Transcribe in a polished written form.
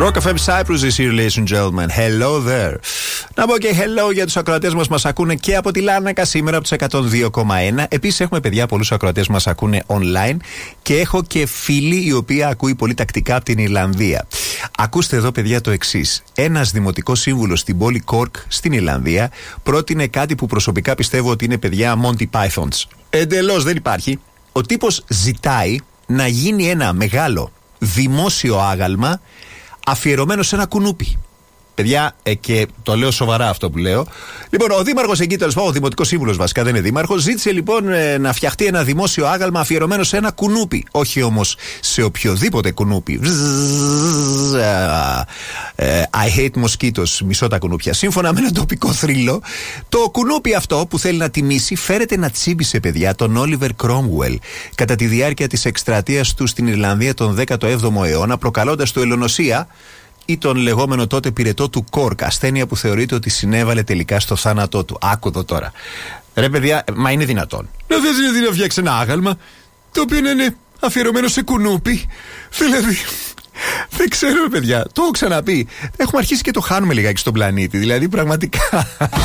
Rock FM Cyprus is here, ladies and gentlemen. Hello there. Να πω και hello για τους ακροατές μας ακούνε και από τη Λάρνακα σήμερα από τους 102,1. Επίσης έχουμε παιδιά πολλούς ακροατές που μας ακούνε online και έχω και φίλη η οποία ακούει πολύ τακτικά από την Ιρλανδία. Ακούστε εδώ παιδιά το εξής. Ένας δημοτικός σύμβουλος στην πόλη Κόρκ στην Ιρλανδία πρότεινε κάτι που προσωπικά πιστεύω ότι είναι παιδιά Monty Pythons. Εντελώς δεν υπάρχει. Ο τύπος ζητάει να γίνει ένα μεγάλο δημόσιο άγαλμα αφιερωμένο σε ένα κουνούπι. Παιδιά, και το λέω σοβαρά αυτό που λέω. Λοιπόν, ο δήμαρχος εκεί, τέλος πάντων, ο δημοτικός σύμβουλος βασικά δεν είναι δήμαρχος, ζήτησε λοιπόν να φτιαχτεί ένα δημόσιο άγαλμα αφιερωμένο σε ένα κουνούπι. Όχι όμως σε οποιοδήποτε κουνούπι. I hate mosquitoes, μισώ τα κουνούπια. Σύμφωνα με ένα τοπικό θρύλο, το κουνούπι αυτό που θέλει να τιμήσει φέρεται να τσίμπησε, παιδιά, τον Oliver Cromwell κατά τη διάρκεια της εκστρατείας του στην Ιρλανδία τον 17ο αιώνα, προκαλώντας του ελονοσία ή τον λεγόμενο τότε πυρετό του Κόρκ, ασθένεια που θεωρείται ότι συνέβαλε τελικά στο θάνατό του. Άκουδο τώρα. Ρε παιδιά, μα είναι δυνατόν να θες να φτιάξει ένα άγαλμα το οποίο είναι αφιερωμένο σε κουνούπι? Δηλαδή, δεν ξέρω παιδιά, το έχω ξαναπεί. Έχουμε αρχίσει και το χάνουμε λιγάκι στον πλανήτη. Δηλαδή, πραγματικά.